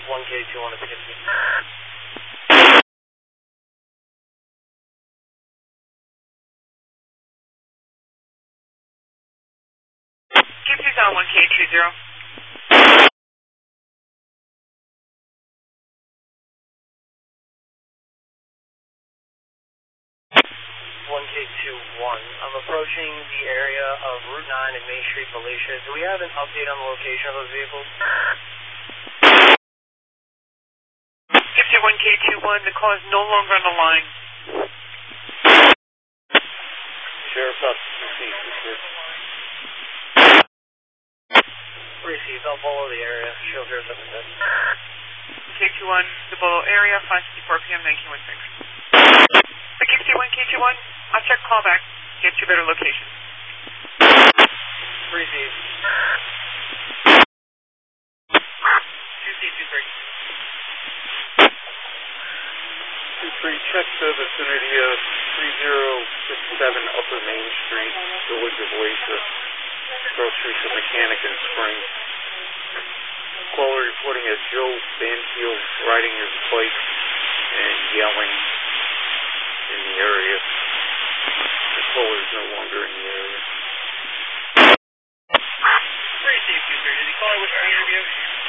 1K21 at Poughkeepsie. Poughkeepsie's on 1K20. 1K21. I'm approaching the area of Route 9 and Main Street, Malaysia. Do we have an update on the location of those vehicles? Poughkeepsie 1K21, the call is no longer on the line. Sheriff's Office, received. I'll follow the area. Show 077. K21, the Bolo area, 5:54 p.m., 1916. Poughkeepsie 1K21, I'll check callback. Get you better location. Received. 2C23. 23, check the vicinity of 3067 Upper Main Street, Village of Oasis, across street to Mechanic and Spring. Caller reporting a Joe Banfield riding his bike and yelling in the area. The caller is no longer in the area. Received, 23. Did he call with our interview?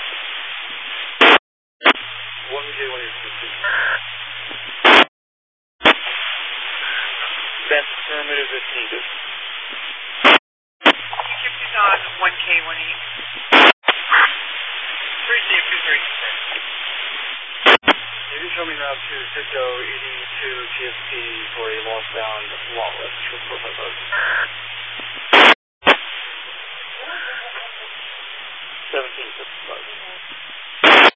1K1 That's affirmative if needed. Poughkeepsie's on 1K18. Received, 23. You can show me route to Cisco 82 TSP for a lost-bound lawless. Report my vote. 1755.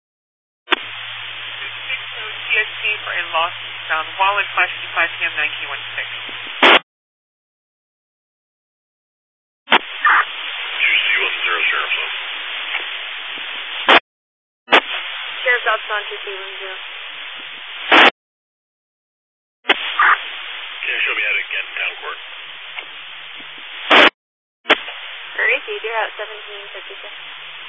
TSP for a lost sound wallet, 5:55 p.m., 1916. Sheriff's Office on 2C10. Can you show me how to get town court? Received, you're out 1756.